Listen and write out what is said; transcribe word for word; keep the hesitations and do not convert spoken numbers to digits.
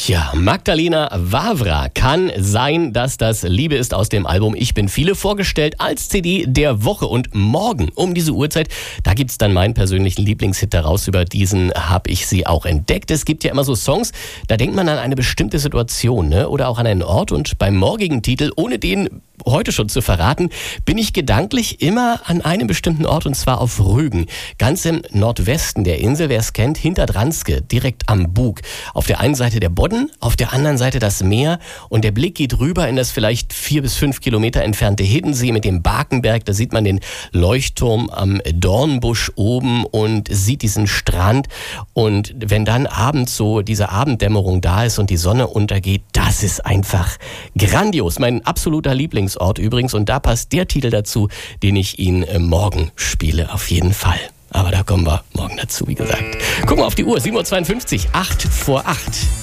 Tja, Magdalena Vavra. Kann sein, dass das Liebe ist aus dem Album Ich bin viele vorgestellt als C D der Woche. Und morgen um diese Uhrzeit, da gibt's dann meinen persönlichen Lieblingshit daraus. Über diesen habe ich sie auch entdeckt. Es gibt ja immer so Songs, da denkt man an eine bestimmte Situation, ne? Oder auch an einen Ort. Und beim morgigen Titel, ohne den heute schon zu verraten, bin ich gedanklich immer an einem bestimmten Ort, und zwar auf Rügen. Ganz im Nordwesten der Insel, wer es kennt, hinter Dranske, direkt am Bug. Auf der einen Seite der Bodden, auf der anderen Seite das Meer, und der Blick geht rüber in das vielleicht vier bis fünf Kilometer entfernte Hiddensee mit dem Bakenberg. Da sieht man den Leuchtturm am Dornbusch oben und sieht diesen Strand. Und wenn dann abends so diese Abenddämmerung da ist und die Sonne untergeht, das ist einfach grandios. Mein absoluter Lieblingsort übrigens, und da passt der Titel dazu, den ich Ihnen morgen spiele, auf jeden Fall. Aber da kommen wir morgen dazu, wie gesagt. Gucken wir auf die Uhr, sieben Uhr zweiundfünfzig, acht vor acht.